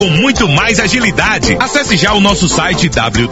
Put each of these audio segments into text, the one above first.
com muito mais agilidade. Acesse já o nosso site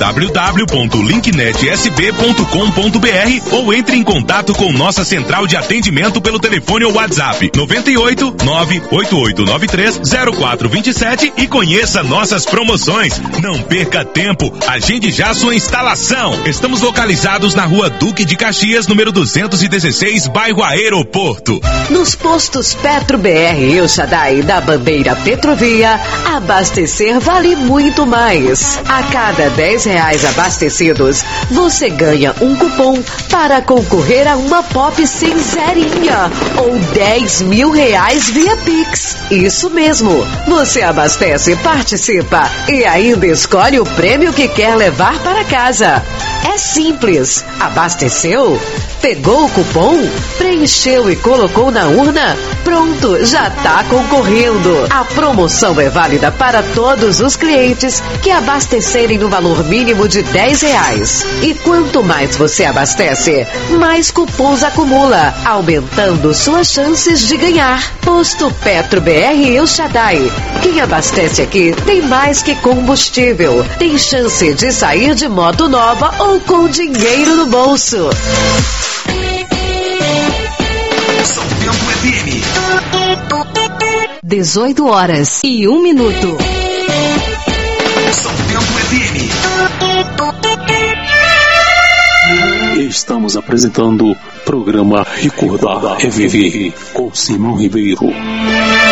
www.linknetsb.com.br ou entre em contato com nossa central de atendimento pelo telefone ou WhatsApp 98 98893 0427 e conheça nossas promoções. Não perca tempo, agende já sua instalação. Estamos localizados na Rua Duque de Caxias, número 216, bairro Aeroporto. Nos postos Petro BR El Shaddai da Bandeira Petrovia, abastecer vale muito mais. A cada R$10 abastecidos, você ganha um cupom para concorrer a uma Pop sem zerinha ou R$10.000 via Pix. Isso mesmo, você abastece, participa e ainda escolhe o prêmio que quer levar para casa. É simples. Abasteceu? Pegou o cupom? Preencheu e colocou na urna? Pronto, já está concorrendo. A promoção é válida para todos os clientes que abastecerem no valor mínimo de R$10. E quanto mais você abastece, mais cupons acumula, aumentando suas chances de ganhar. Posto Petro BR El Shaddai. Quem abastece aqui tem mais que combustível. Tem chance de sair de moto nova ou com dinheiro no bolso. 18h01. Estamos apresentando o programa Recordar é Viver com Simão Ribeiro.